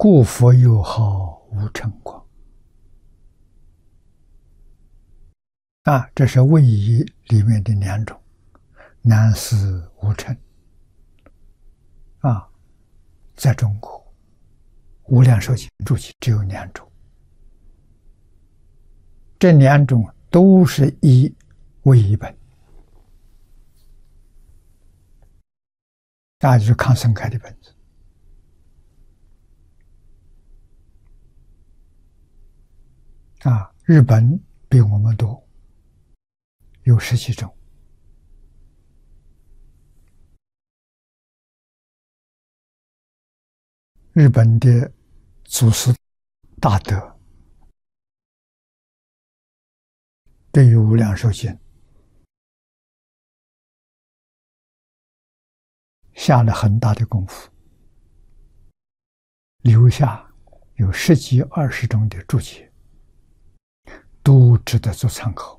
故佛又号无尘光。这是位移里面的两种，南思无尘。在中国无量寿经注解只有两种，这两种都是依位移本，就是康生开的本子。日本比我们多，有10几种。日本的祖师大德对于无量寿经下了很大的功夫，留下有10几20种的注解，都值得做参考。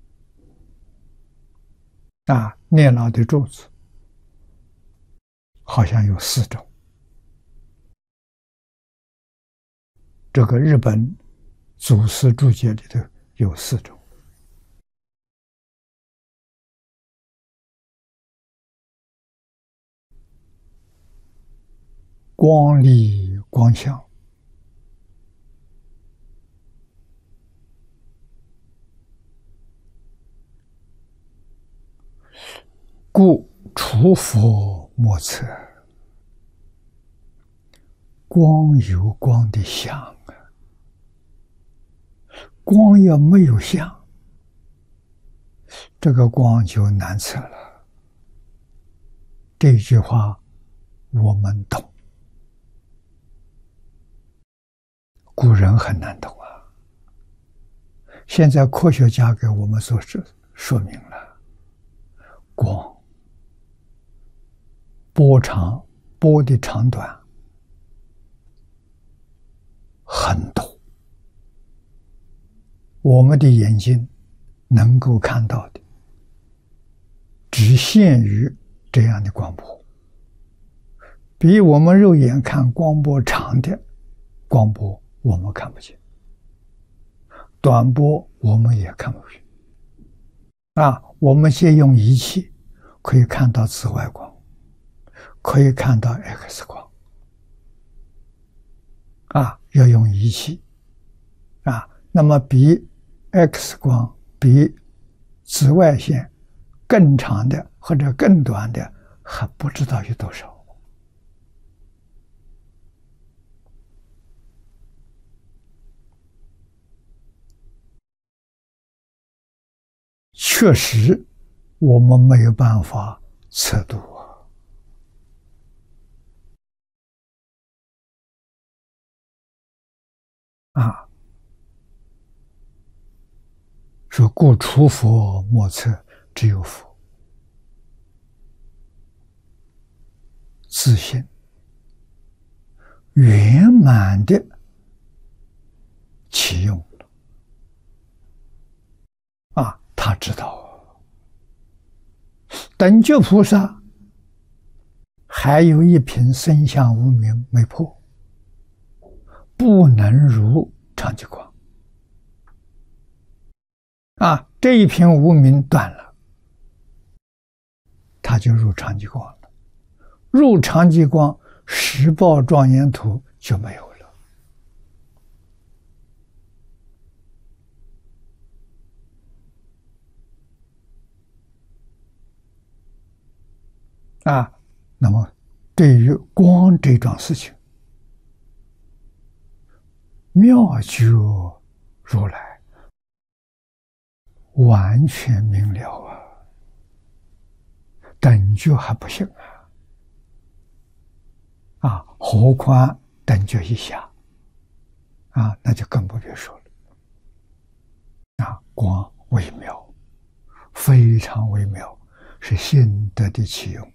念老的注子好像有4种，这个日本祖师注解里头有4种。光力光相，故除佛莫测。光有光的相光要没有相，这个光就难测了。这句话我们懂，古人很难懂现在科学家给我们说明了，光波的长短很多，我们的眼睛能够看到的只限于这样的光波，比我们肉眼看光波长的光波我们看不见，短波我们也看不见。我们先用仪器可以看到紫外光，可以看到 X 光。要用仪器。那么比 X 光、比紫外线更长的或者更短的还不知道有多少。确实我们没有办法测度说故除佛莫测，只有佛自信圆满的启用他知道。等觉菩萨还有一品身相无明没破，不能入常寂光。这一品无明断了，他就入常寂光了。入常寂光，十报庄严土就没有了。那么对于光这桩事情，妙觉如来完全明了等觉还不行何况等觉以下那就更不必说了。光微妙，非常微妙，是心得的启用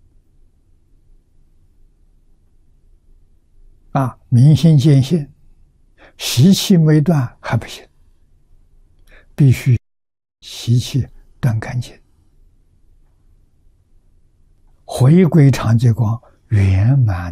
明心见性，习气没断还不行，必须习气断干净，回归常寂光圆满